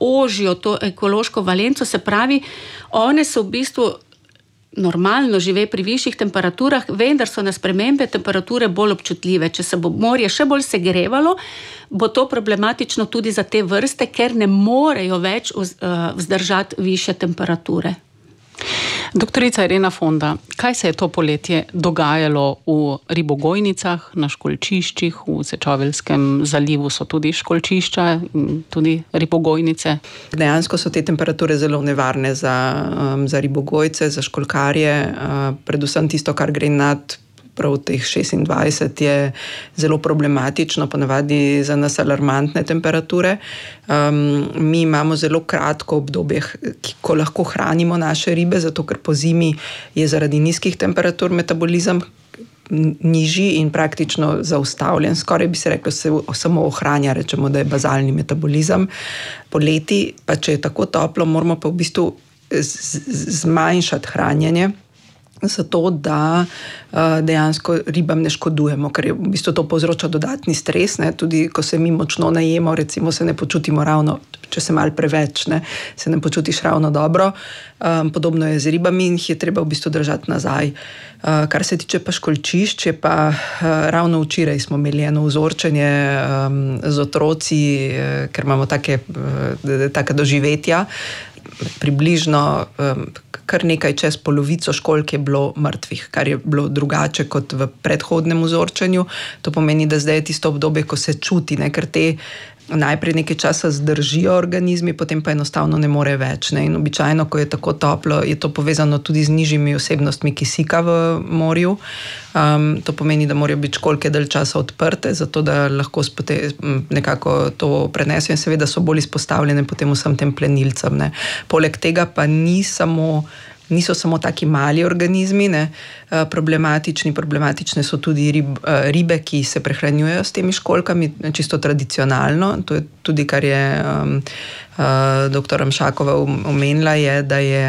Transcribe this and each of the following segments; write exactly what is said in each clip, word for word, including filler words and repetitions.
ožijo to ekološko valenco, se pravi, one so v bistvu normalno žive pri višjih temperaturah, vendar so na spremembe temperature bolj občutljive. Če se bo morje še bolj segrevalo, bo to problematično tudi za te vrste, ker ne morejo več vzdržati višje temperature. Doktorica Irena Fonda, kaj se je to poletje dogajalo v ribogojnicah, na školjčiščih, v Sečovelskem zalivu so tudi školjčišča, tudi ribogojnice? Dejansko so te temperature zelo nevarne za, um, za ribogojce, za školjkarje, uh, predvsem tisto, kar gre nad prav teh šestindvajset je zelo problematično, ponavadi za nas alarmantne temperature. Um, mi imamo zelo kratko obdobje, ko lahko hranimo naše ribe, zato ker po zimi je zaradi nizkih temperatur metabolizem nižji in praktično zaustavljen. Skoraj bi se reklo, se samo ohranja, rečemo, da je bazalni metabolizem. Poleti, pa če je tako toplo, moramo pa v bistvu zmanjšati hranjenje, zato da uh, dejansko ribam ne škodujemo, ker je v bistvu to povzroča dodatni stres, ne? Tudi ko se mi močno najemo, recimo se ne počutimo ravno, če se malo preveč, ne? Se ne počutiš ravno dobro. Um, podobno je z ribami in jih je treba v bistvu držati nazaj. Uh, kar se tiče pa školjčišč, je pa uh, ravno včeraj smo imeli eno vzorčenje um, z otroci, uh, ker imamo take, uh, take doživetja. Približno um, kar nekaj čez polovico školjk je bilo mrtvih, kar je bilo drugače kot v predhodnem vzorčenju. To pomeni, da zdaj je tisto obdobje, ko se čuti, ne, ker te najprej nekaj časa zdržijo organizmi, potem pa enostavno ne more več. Ne. In običajno, ko je tako toplo, je to povezano tudi z nižjimi vsebnostmi kisika v morju. Um, to pomeni, da morajo biti školjke dalj časa odprte, zato da lahko spote, nekako to prenesejo in seveda so bolj izpostavljene potem vsem tem plenilcem. Ne. Poleg tega pa ni samo niso samo taki mali organizmi, ne, problematični, problematične so tudi rib, ribe, ki se prehranjujejo s temi školjkami, čisto tradicionalno. To je tudi, kar je um, uh, doktor Ramšakova omenila, je, da je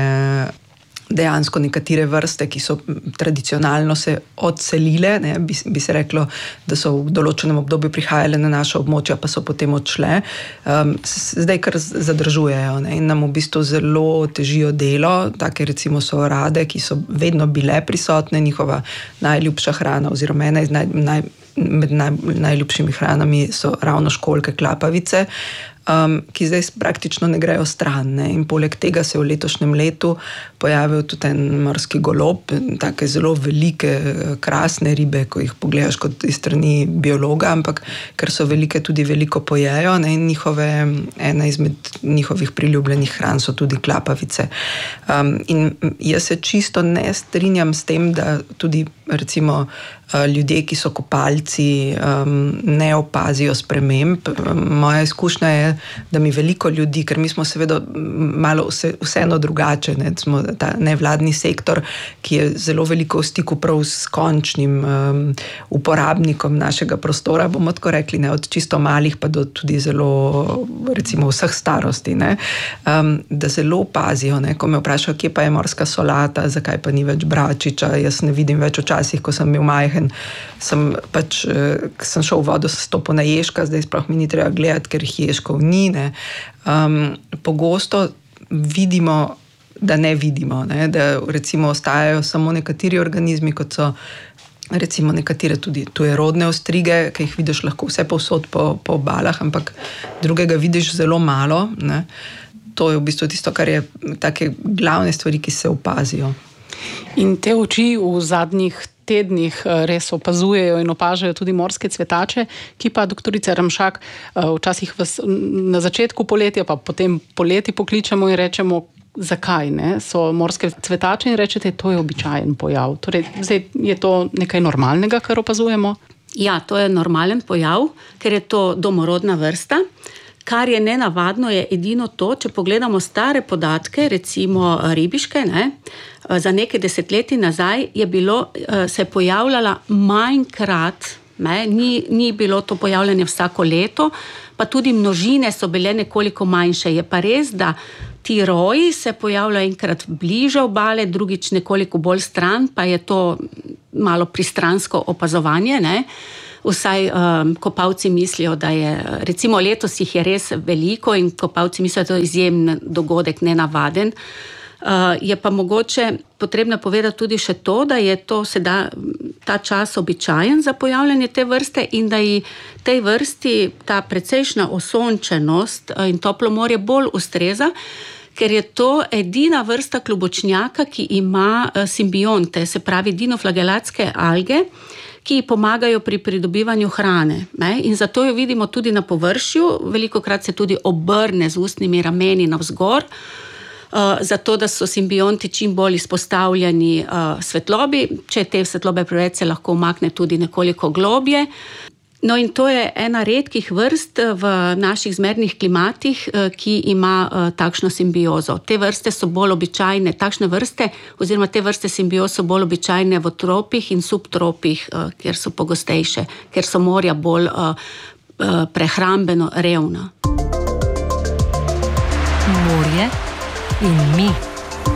dejansko nekatere vrste, ki so tradicionalno se odselile, ne, bi, bi se reklo, da so v določenem obdobju prihajale na naše območja, pa so potem odšle, um, zdaj kar zadržujejo, ne, in nam v bistvu zelo težijo delo, take recimo so orade, ki so vedno bile prisotne, njihova najljubša hrana oziroma ena iz naj, naj, med naj, najljubšimi hranami so ravno školjke, klapavice, Um, ki zdaj praktično ne grejo stran. Ne? In poleg tega se je v letošnjem letu pojavil tudi en morski golob, take zelo velike, krasne ribe, ko jih pogledaš kot iz strani biologa, ampak ker so velike, tudi veliko pojejo, ne? In njihove, ena izmed njihovih priljubljenih hran so tudi klapavice. Um, in jaz se čisto ne strinjam s tem, da tudi recimo ljudje, ki so kopalci, um, ne opazijo sprememb. Moja izkušnja je, da mi veliko ljudi, ker mi smo seveda malo vse, vseeno drugače, ne, smo ta nevladni sektor, ki je zelo veliko v stiku prav s končnim um, uporabnikom našega prostora, bomo tako rekli, ne, od čisto malih pa do tudi zelo, recimo vseh starosti, ne, um, da zelo opazijo, ne, ko me vprašajo, kje pa je morska solata, zakaj pa ni več bračiča, jaz ne vidim več včasih, ko sem bil majhen, sem pač, sem šel v vodo s stopo na ježka, zdaj sploh mi ni treba gledati, ker jih ježkov ni, ne. Um, pogosto vidimo, da ne vidimo, ne, da recimo ostajajo samo nekateri organizmi, kot so recimo nekatere tudi tujerodne ostrige, ki jih vidiš lahko vse povsod po, po obalah, ampak drugega vidiš zelo malo, ne. To je v bistvu tisto, kar je take glavne stvari, ki se opazijo. In te oči v zadnjih tednih res opazujejo in opažajo tudi morske cvetače, ki pa, doktorica Ramšak, včasih vas na začetku poletja, pa potem poleti pokličemo in rečemo, zakaj ne, so morske cvetače in rečete, to je običajen pojav. Torej, zdaj je to nekaj normalnega, kar opazujemo? Ja, to je normalen pojav, ker je to domorodna vrsta. Kar je nenavadno, je edino to, če pogledamo stare podatke, recimo ribiške, ne, za nekaj desetletij nazaj je bilo, se je pojavljala manjkrat, ne, ni, ni bilo to pojavljanje vsako leto, pa tudi množine so bile nekoliko manjše. Je pa res, da ti roji se pojavljajo enkrat bliže obale, drugič nekoliko bolj stran, pa je to malo pristransko opazovanje, ne. vsaj um, kopalci mislijo, da je, recimo letos jih je res veliko in kopalci mislijo, da je to izjemen dogodek, nenavaden. Uh, je pa mogoče potrebno povedati tudi še to, da je to sedaj ta čas običajen za pojavljanje te vrste in da ji tej vrsti ta precejšnja osončenost in toplo morje bolj ustreza, ker je to edina vrsta klobučnjaka, ki ima simbionte, se pravi dinoflagelatske alge, ki pomagajo pri pridobivanju hrane. Ne? In zato jo vidimo tudi na površju, velikokrat se tudi obrne z ustnimi rameni navzgor, uh, zato da so simbionti čim bolj izpostavljeni uh, svetlobi. Če te svetlobe preveč, se lahko umakne tudi nekoliko globje. No in to je ena redkih vrst v naših zmernih klimatih, ki ima uh, takšno simbiozo. Te vrste so bolj običajne, takšne vrste oziroma te vrste simbioz so bolj običajne v tropih in subtropih, uh, kjer so pogostejše, ker so morja bolj uh, uh, prehrambeno revna. Morje in mi.